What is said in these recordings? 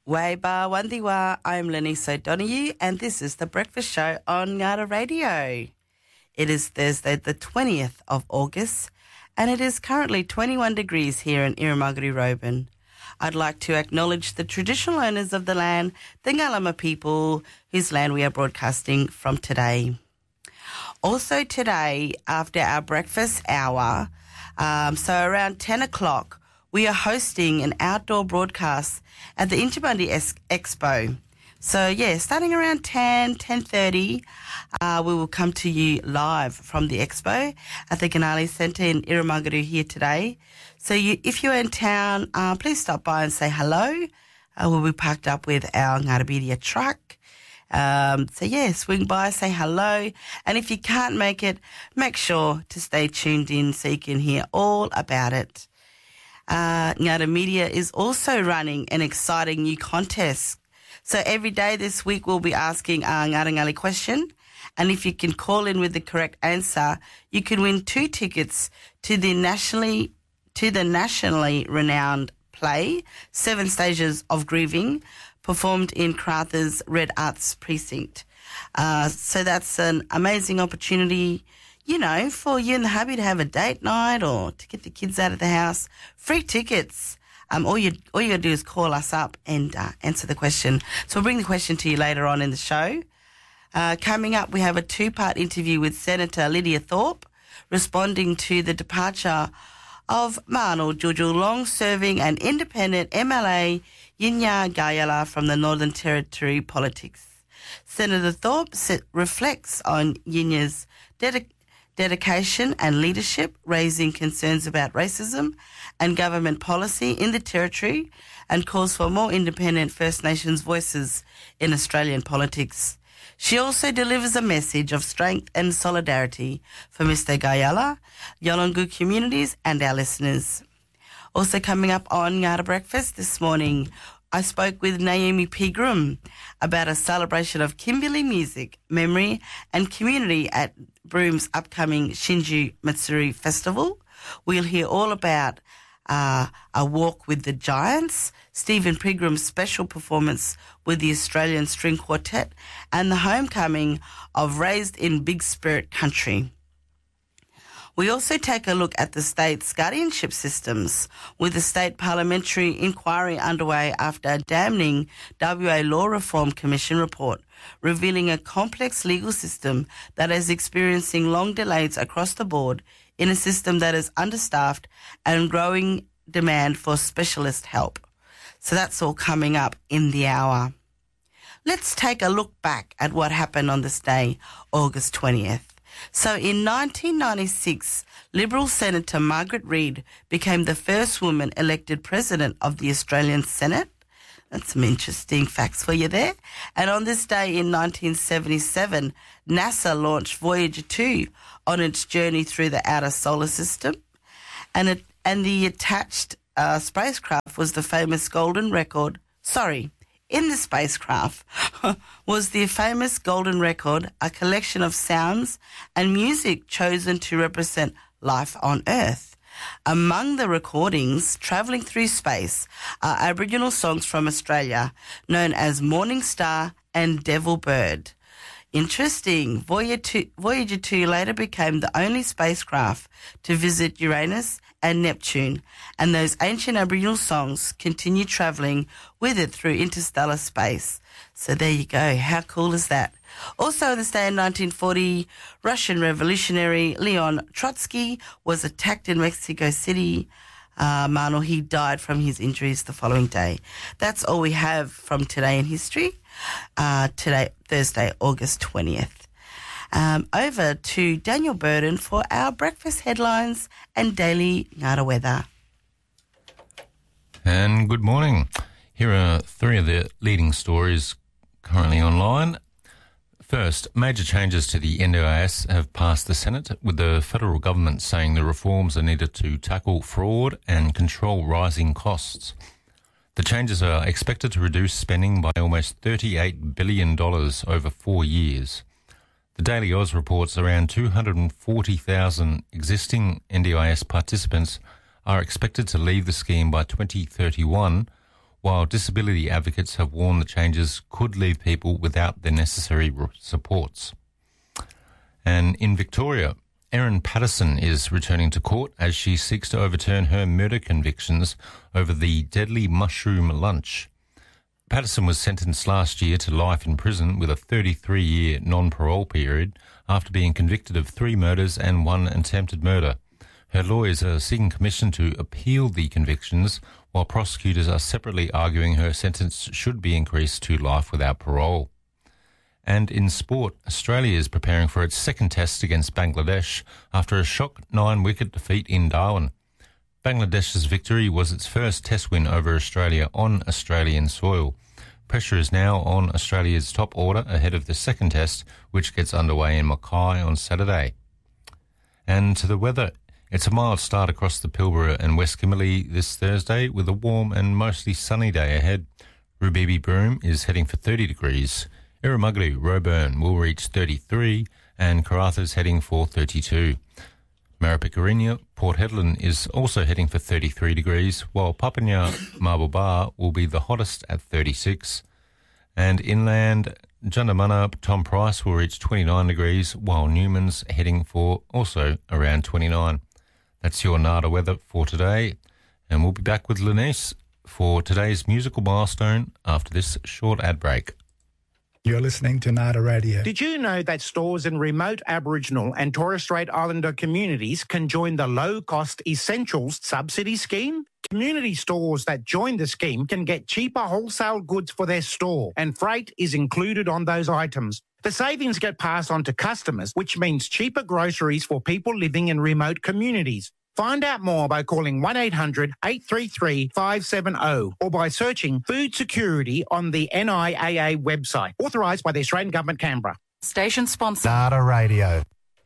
Waiba Wandiwa, I'm Lenise O'Donoghue and this is The Breakfast Show on Ngata Radio. It is Thursday the 20th of August and it is currently 21 degrees here in Irumagari-Roban. I'd like to acknowledge the traditional owners of the land, the Ngalama people, whose land we are broadcasting from today. Also today, after our breakfast hour, so around 10 o'clock, we are hosting an outdoor broadcast at the Inchibundy Expo. So, starting around 10:30, we will come to you live from the expo at the Ganali Centre in Irumagari here today. So, if you're in town, please stop by and say hello. We'll be parked up with our Ngarabidia truck. Swing by, say hello. And if you can't make it, make sure to stay tuned in so you can hear all about it. Ngata Media is also running an exciting new contest. So every day this week we'll be asking a Ngata Ngali question, and if you can call in with the correct answer, you can win 2 tickets to the nationally renowned play, 7 Stages of Grieving, performed in Karratha's Red Arts Precinct. So that's an amazing opportunity, for you and the hubby to have a date night or to get the kids out of the house. Free tickets. All you gotta do is call us up and answer the question. So we'll bring the question to you later on in the show. Coming up, we have a 2-part interview with Senator Lydia Thorpe, responding to the departure of Mano Juju, long-serving and independent MLA Yinya Gayala from the Northern Territory politics. Senator Thorpe reflects on Yinya's dedication and leadership, raising concerns about racism and government policy in the Territory, and calls for more independent First Nations voices in Australian politics. She also delivers a message of strength and solidarity for Mr. Gayala, Yolngu communities and our listeners. Also coming up on Ngata Breakfast this morning, I spoke with Naomi Pegram about a celebration of Kimberley music, memory and community at Broom's upcoming Shinju Matsuri Festival. We'll hear all about a walk with the Giants, Stephen Pegram's special performance with the Australian String Quartet, and the homecoming of Raised in Big Spirit Country. We also take a look at the state's guardianship systems, with the state parliamentary inquiry underway after a damning WA Law Reform Commission report revealing a complex legal system that is experiencing long delays across the board in a system that is understaffed and growing demand for specialist help. So that's all coming up in the hour. Let's take a look back at what happened on this day, August 20th. So in 1996, Liberal Senator Margaret Reid became the first woman elected President of the Australian Senate. That's some interesting facts for you there. And on this day in 1977, NASA launched Voyager 2 on its journey through the outer solar system. And the attached spacecraft was the famous Golden Record. In the spacecraft was the famous Golden Record, a collection of sounds and music chosen to represent life on Earth. Among the recordings travelling through space are Aboriginal songs from Australia known as Morning Star and Devil Bird. Interesting. Voyager 2 later became the only spacecraft to visit Uranus and Neptune, and those ancient Aboriginal songs continue travelling with it through interstellar space. So there you go. How cool is that? Also on this day in 1940, Russian revolutionary Leon Trotsky was attacked in Mexico City. He died from his injuries the following day. That's all we have from today in history. Today, Thursday, August 20th. Over to Daniel Burden for our breakfast headlines and daily Ngata weather. And good morning. Here are 3 of the leading stories currently online. First, major changes to the NDIS have passed the Senate, with the federal government saying the reforms are needed to tackle fraud and control rising costs. The changes are expected to reduce spending by almost $38 billion over 4 years. The Daily Oz reports around 240,000 existing NDIS participants are expected to leave the scheme by 2031, while disability advocates have warned the changes could leave people without their necessary supports. And in Victoria, Erin Patterson is returning to court as she seeks to overturn her murder convictions over the deadly mushroom lunch. Patterson was sentenced last year to life in prison with a 33-year non-parole period after being convicted of 3 murders and 1 attempted murder. Her lawyers are seeking permission to appeal the convictions, while prosecutors are separately arguing her sentence should be increased to life without parole. And in sport, Australia is preparing for its second test against Bangladesh after a shock 9-wicket defeat in Darwin. Bangladesh's victory was its first test win over Australia on Australian soil. Pressure is now on Australia's top order ahead of the second test, which gets underway in Mackay on Saturday. And to the weather, it's a mild start across the Pilbara and West Kimberley this Thursday with a warm and mostly sunny day ahead. Rubibi Broome is heading for 30 degrees. Irramuglu, Roebourne will reach 33 and Karatha's heading for 32. Marapikarinya, Port Hedland is also heading for 33 degrees, while Papunya Marble Bar will be the hottest at 36. And inland, Jundamana, Tom Price will reach 29 degrees, while Newman's heading for also around 29. That's your NADA weather for today, and we'll be back with Lenice for today's musical milestone after this short ad break. You're listening to NADA Radio. Did you know that stores in remote Aboriginal and Torres Strait Islander communities can join the low-cost Essentials subsidy scheme? Community stores that join the scheme can get cheaper wholesale goods for their store, and freight is included on those items. The savings get passed on to customers, which means cheaper groceries for people living in remote communities. Find out more by calling 1-800-833-570 or by searching Food Security on the NIAA website, authorised by the Australian Government, Canberra. Station sponsor. NADA Radio.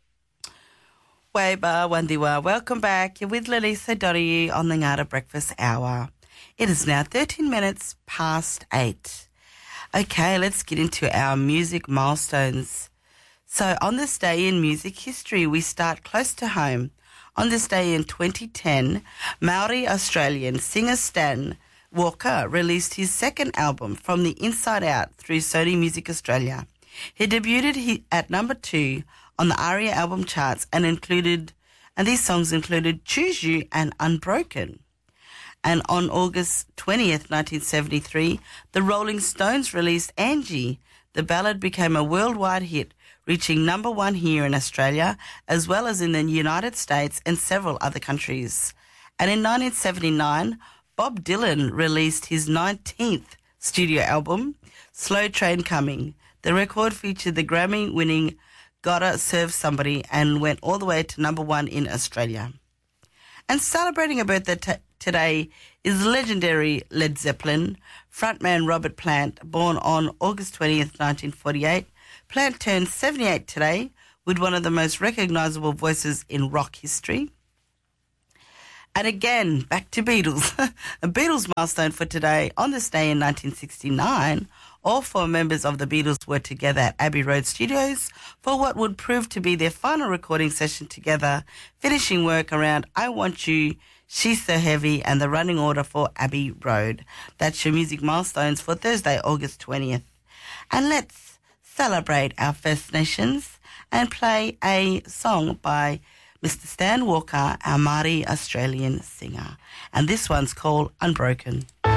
Weba Wandiwa, welcome back. You're with Lelisa Donahue on the NADA Breakfast Hour. It is now 13 minutes past 8. Okay, let's get into our music milestones. So on this day in music history, we start close to home. On this day in 2010, Maori-Australian singer Stan Walker released his second album, From the Inside Out, through Sony Music Australia. He debuted at number 2 on the ARIA album charts and these songs included Choose You and Unbroken. And on August 20th, 1973, the Rolling Stones released Angie. The ballad became a worldwide hit, reaching number 1 here in Australia, as well as in the United States and several other countries. And in 1979, Bob Dylan released his 19th studio album, Slow Train Coming. The record featured the Grammy-winning Gotta Serve Somebody and went all the way to number 1 in Australia. And celebrating a birthday today is legendary Led Zeppelin frontman Robert Plant, born on August 20th, 1948. Plant turned 78 today with one of the most recognisable voices in rock history. And again, back to Beatles. A Beatles milestone for today. On this day in 1969, all 4 members of the Beatles were together at Abbey Road Studios for what would prove to be their final recording session together, finishing work around I Want You, She's So Heavy and The Running Order for Abbey Road. That's your music milestones for Thursday, August 20th. And let's celebrate our First Nations and play a song by Mr. Stan Walker, our Māori Australian singer. And this one's called Unbroken.